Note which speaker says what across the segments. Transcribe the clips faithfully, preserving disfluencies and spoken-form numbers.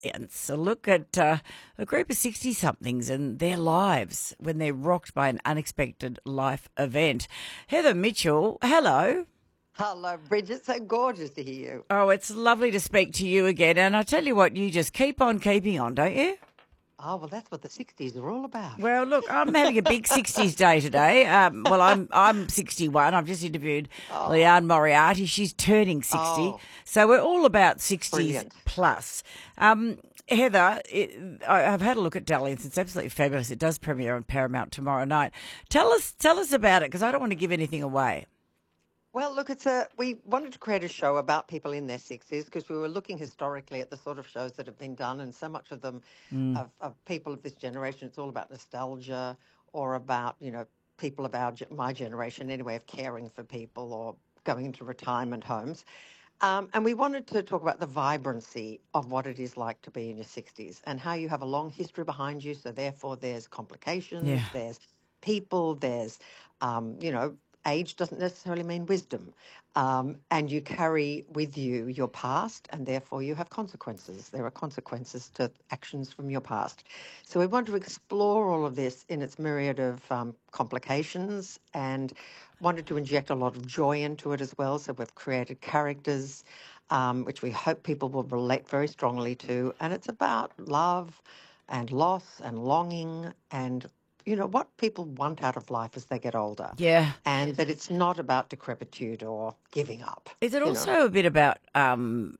Speaker 1: Dalliance, a look at uh, a group of sixty-somethings and their lives when they're rocked by an unexpected life event. Heather Mitchell, hello.
Speaker 2: Hello, Bridget. So gorgeous to hear you.
Speaker 1: Oh, it's lovely to speak to you again. And I tell you what, you just keep on keeping on, don't you?
Speaker 2: Oh, well, that's what the sixties are all about.
Speaker 1: Well, look, I'm having a big sixties day today. Um, well, I'm I'm sixty-one. I've just interviewed
Speaker 2: Oh,
Speaker 1: Leanne Moriarty. She's turning sixty.
Speaker 2: oh,
Speaker 1: So we're all about sixties
Speaker 2: brilliant.
Speaker 1: plus. Um, Heather, it, I- I've had a look at Dalliance. It's absolutely fabulous. It does premiere on Paramount tomorrow night. Tell us, tell us about it, because I don't want to give anything away.
Speaker 2: Well, look, it's a. We wanted to create a show about people in their sixties because we were looking historically at the sort of shows that have been done, and so much of them,
Speaker 1: Mm.
Speaker 2: of, of people of this generation, it's all about nostalgia or about you know people of our ge- my generation anyway of caring for people or going into retirement homes. Um, and we wanted to talk about the vibrancy of what it is like to be in your sixties and how you have a long history behind you. So, therefore, there's
Speaker 1: Yeah.
Speaker 2: complications, there's people, there's, um, you know, age doesn't necessarily mean wisdom. Um, and you carry with you your past, and therefore you have consequences. There are consequences to actions from your past. So, we want to explore all of this in its myriad of um, complications and wanted to inject a lot of joy into it as well. So we've created characters, um, which we hope people will relate very strongly to. And it's about love and loss and longing and, you know, what people want out of life as they get older.
Speaker 1: Yeah.
Speaker 2: And that it's not about decrepitude or giving up,
Speaker 1: Is it
Speaker 2: you know.
Speaker 1: also a bit about um,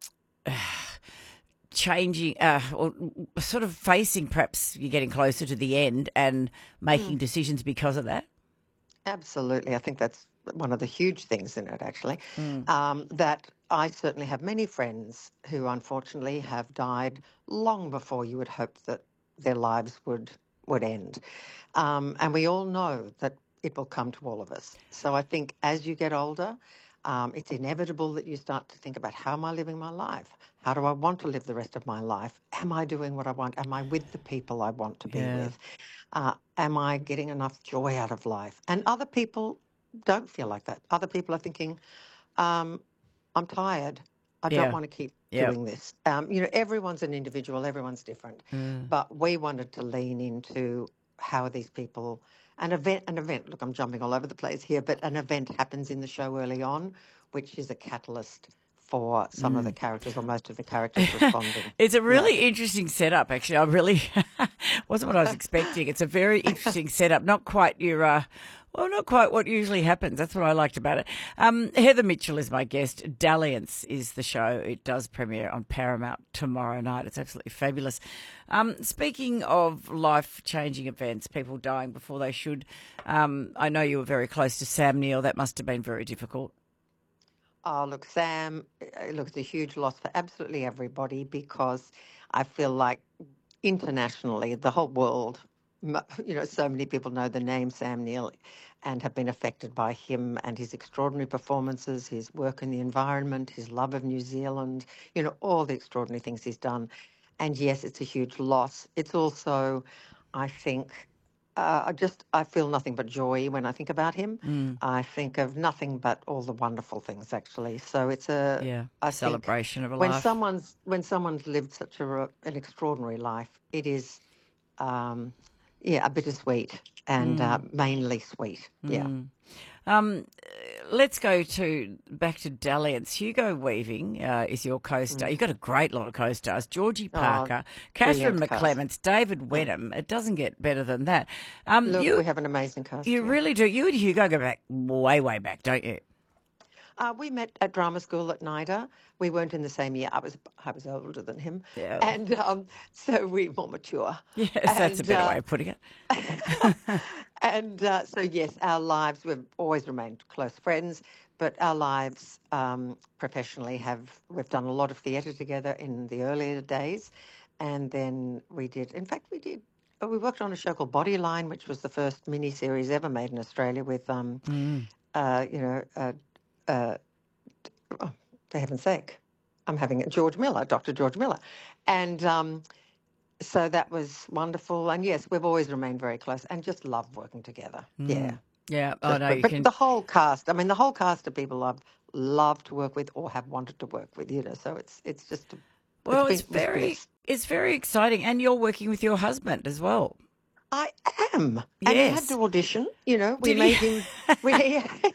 Speaker 1: changing, uh, or sort of facing perhaps you're getting closer to the end and making
Speaker 2: Mm,
Speaker 1: decisions because of that?
Speaker 2: absolutely. I think that's one of the huge things in it, actually.
Speaker 1: Mm.
Speaker 2: Um, that I certainly have many friends who unfortunately have died long before you would hope that their lives would would end. Um, and we all know that it will come to all of us. So I think as you get older, um, it's inevitable that you start to think about how am I living my life? How do I want to live the rest of my life? Am I doing what I want? Am I with the people I want to be
Speaker 1: Yeah.
Speaker 2: with? Uh, am I getting enough joy out of life? And other people don't feel like that. Other people are thinking, um, I'm tired. I don't
Speaker 1: Yeah.
Speaker 2: want to keep
Speaker 1: Yeah.
Speaker 2: doing this. Um, you know, everyone's an individual, everyone's different.
Speaker 1: Mm.
Speaker 2: But we wanted to lean into how these people an event an event look, I'm jumping all over the place here, but an event happens in the show early on, which is a catalyst for some of the
Speaker 1: Mm.
Speaker 2: characters or most of the characters responding.
Speaker 1: It's a
Speaker 2: Yeah.
Speaker 1: really interesting setup, actually. I really wasn't what I was expecting. It's a very interesting setup. Not quite your, uh, well, not quite what usually happens. That's what I liked about it. Um, Heather Mitchell is my guest. Dalliance is the show. It does premiere on Paramount tomorrow night. It's absolutely fabulous. Um, speaking of life-changing events, people dying before they should, um, I know you were very close to Sam Neill. That must have been very difficult.
Speaker 2: Oh, look, Sam, uh, look, it's a huge loss for absolutely everybody because I feel like internationally, the whole world, m- you know, so many people know the name Sam Neill and have been affected by him and his extraordinary performances, his work in the environment, his love of New Zealand, you know, all the extraordinary things he's done. And yes, it's a huge loss. It's also, I think, uh, I just I feel nothing but joy when I think about him.
Speaker 1: Mm,
Speaker 2: I think of nothing but all the wonderful things actually. So it's a
Speaker 1: yeah,
Speaker 2: I think
Speaker 1: celebration of a
Speaker 2: when
Speaker 1: life.
Speaker 2: someone's when someone's lived such a re- an extraordinary life, it is um, yeah, a bittersweet and uh,
Speaker 1: Mm,
Speaker 2: mainly sweet. Yeah.
Speaker 1: mm. Um, let's go to back to Dalliance. Hugo Weaving uh, is your co-star.
Speaker 2: Mm.
Speaker 1: You've got a great lot of co-stars: Georgie
Speaker 2: Oh,
Speaker 1: Parker, Catherine
Speaker 2: brilliant cast.
Speaker 1: McClements, David
Speaker 2: Yeah.
Speaker 1: Wenham. It doesn't get better than that. Um,
Speaker 2: Look,
Speaker 1: you
Speaker 2: we have an amazing cast.
Speaker 1: you
Speaker 2: Yeah.
Speaker 1: really do. You and Hugo go back way way back, don't you?
Speaker 2: Uh, we met at drama school at NIDA. We weren't in the same year. I was I was older than him,
Speaker 1: Yeah.
Speaker 2: and um, so we more mature.
Speaker 1: Yes, that's a
Speaker 2: And
Speaker 1: better way
Speaker 2: uh,
Speaker 1: of putting it.
Speaker 2: and uh, so yes, our lives we've always remained close friends, but our lives um, professionally have we've done a lot of theatre together in the earlier days, and then we did. In fact, we did. uh, We worked on a show called Bodyline, which was the first mini series ever made in Australia with, um,
Speaker 1: Mm.
Speaker 2: uh, you know, uh, uh, oh, for heaven's sake, I'm having it, George Miller, Doctor George Miller. And um, so that was wonderful. And yes, we've always remained very close and just love working together. Yeah.
Speaker 1: Mm. Yeah. Oh
Speaker 2: Just,
Speaker 1: no,
Speaker 2: but,
Speaker 1: you
Speaker 2: but
Speaker 1: can.
Speaker 2: the whole cast, I mean, the whole cast of people I've loved to work with or have wanted to work with, you know, so it's, it's just, it's
Speaker 1: Well, it's
Speaker 2: been, it was
Speaker 1: very
Speaker 2: bliss.
Speaker 1: It's very exciting. And you're working with your husband as well.
Speaker 2: I am. And he had
Speaker 1: Yes.
Speaker 2: to audition, you know, we
Speaker 1: Did
Speaker 2: made
Speaker 1: he?
Speaker 2: him, we, he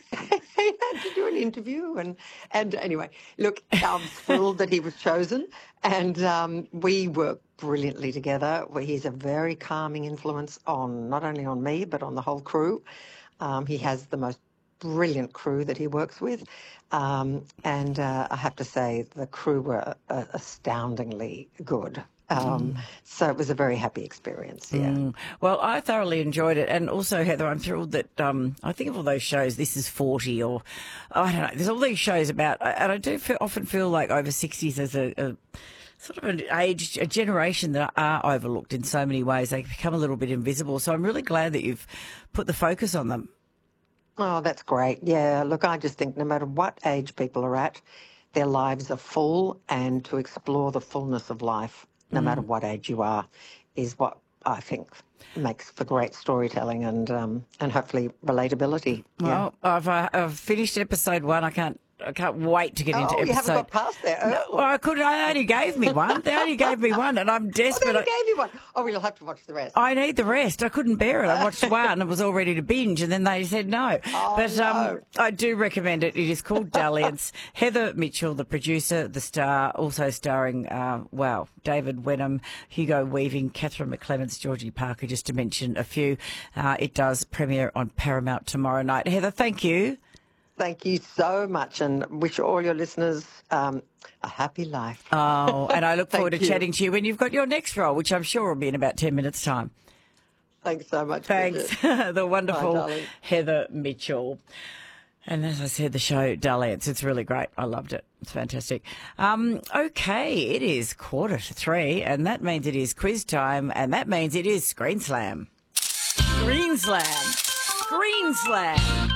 Speaker 2: had to do an interview. And, and anyway, look, I'm thrilled that he was chosen. And um, we work brilliantly together. Well, he's a very calming influence on, not only on me, but on the whole crew. Um, he has the most brilliant crew that he works with. Um, and uh, I have to say, the crew were uh, astoundingly good. Um, so it was a very happy experience, yeah.
Speaker 1: Mm. Well, I thoroughly enjoyed it. And also, Heather, I'm thrilled that um, I think of all those shows, This Is forty or, I don't know, there's all these shows about, and I do feel, often feel like over sixties as a, a sort of an age, a generation that are overlooked in so many ways. They become a little bit invisible. So I'm really glad that you've put the focus on them.
Speaker 2: Oh, that's great. Yeah, look, I just think no matter what age people are at, their lives are full, and to explore the fullness of life, no matter what age you are, is what I think makes for great storytelling and um, and hopefully relatability. Yeah.
Speaker 1: Well, I've, uh, I've finished episode one. I can't I can't wait to get into
Speaker 2: Oh,
Speaker 1: episode.
Speaker 2: you haven't got past there. Oh,
Speaker 1: No, well, I could. I only gave me one. They only gave me one, and I'm
Speaker 2: oh, they
Speaker 1: desperate.
Speaker 2: only gave you one. Oh, we'll have to watch the rest.
Speaker 1: I need the rest. I couldn't bear it. I watched one and was all ready to binge, and then they said no.
Speaker 2: Oh,
Speaker 1: but um,
Speaker 2: no.
Speaker 1: I do recommend it. It is called Dalliance. Heather Mitchell, the producer, the star, also starring, uh, wow, David Wenham, Hugo Weaving, Catherine McClements, Georgie Parker, just to mention a few. Uh, it does premiere on Paramount tomorrow night. Heather, thank you.
Speaker 2: Thank you so much, and wish all your listeners um, a happy life.
Speaker 1: Oh, and I look forward to
Speaker 2: Thank you.
Speaker 1: chatting to you when you've got your next role, which I'm sure will be in about ten minutes' time.
Speaker 2: Thanks so much.
Speaker 1: Thanks.
Speaker 2: Bridget.
Speaker 1: The wonderful
Speaker 2: Bye, darling.
Speaker 1: Heather Mitchell. And as I said, the show Dalliance, it's really great. I loved it. It's fantastic. Um, okay, it is quarter to three, and that means it is quiz time, and that means it is Screen Slam. Screen Slam. Screen Slam.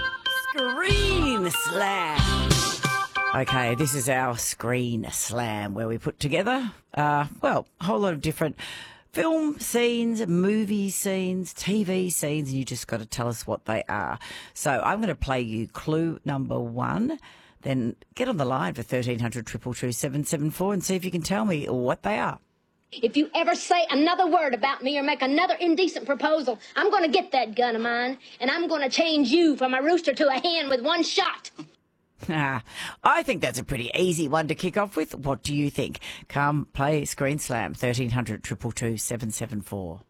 Speaker 1: Screen Slam. Okay, this is our Screen Slam, where we put together, uh, well, a whole lot of different film scenes, movie scenes, T V scenes, and you just got to tell us what they are. So I'm going to play you clue number one, then get on the line for thirteen hundred, two two two, seven seven four and see if you can tell me what they are.
Speaker 3: If you ever say another word about me or make another indecent proposal, I'm going to get that gun of mine, and I'm going to change you from a rooster to a hen with one shot.
Speaker 1: Ah, I think that's a pretty easy one to kick off with. What do you think? Come play Screen Slam, thirteen hundred, two two two, seven seven four.